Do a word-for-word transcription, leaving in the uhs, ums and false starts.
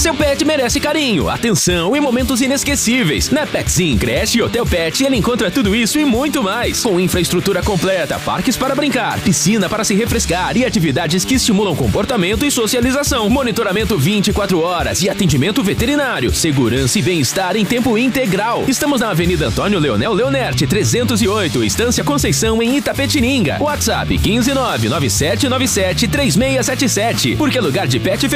Seu pet merece carinho, atenção e momentos inesquecíveis. Na Petsim Creche e Hotel Pet, ele encontra tudo isso e muito mais. Com infraestrutura completa, parques para brincar, piscina para se refrescar e atividades que estimulam comportamento e socialização. Monitoramento vinte e quatro horas e atendimento veterinário. Segurança e bem-estar em tempo integral. Estamos na Avenida Antônio Leonel Leonerte, trezentos e oito, Estância Conceição, em Itapetininga. WhatsApp quinze nove nove sete nove sete três seis sete sete. Porque lugar de pet